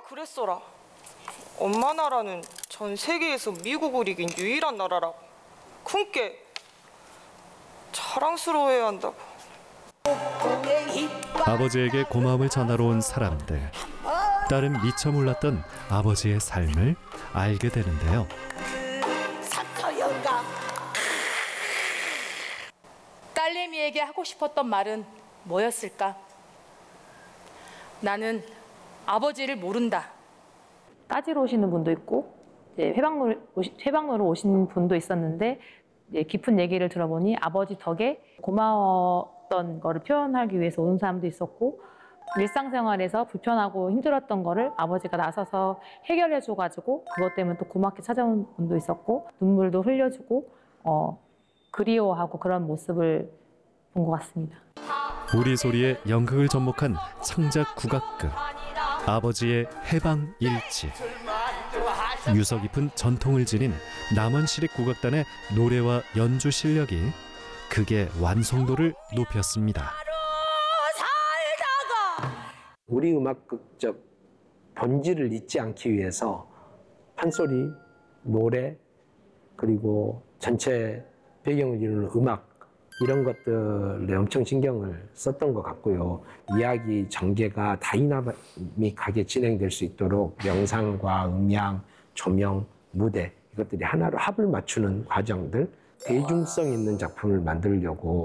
그랬어라. 엄마 나라는 전 세계에서 미국을 이긴 유일한 나라라고. 큰께 자랑스러워해야 한다고. 아버지에게 고마움을 전하러 온 사람들. 딸은 미처 몰랐던 아버지의 삶을 알게 되는데요. 딸내미에게 하고 싶었던 말은 뭐였을까? 나는 아버지를 모른다. 따지러 오시는 분도 있고 이제 회방로로 오신 분도 있었는데 이제 깊은 얘기를 들어보니 아버지 덕에 고마웠던 거를 표현하기 위해서 온 사람도 있었고 일상생활에서 불편하고 힘들었던 거를 아버지가 나서서 해결해줘가지고 그것 때문에 또 고맙게 찾아온 분도 있었고 눈물도 흘려주고 그리워하고 그런 모습을 본 것 같습니다. 우리 소리에 연극을 접목한 창작 국악극 아버지의 해방일지. 유서 깊은 전통을 지닌 남원시립국악단의 노래와 연주 실력이 극의 완성도를 높였습니다. 우리 음악극적 본질을 잊지 않기 위해서 판소리, 노래, 그리고 전체 배경을 이루는 음악 이런 것들에 엄청 신경을 썼던 것 같고요. 이야기 전개가 다이나믹하게 진행될 수 있도록 명상과 음향, 조명, 무대 이것들이 하나로 합을 맞추는 과정들, 대중성 있는 작품을 만들려고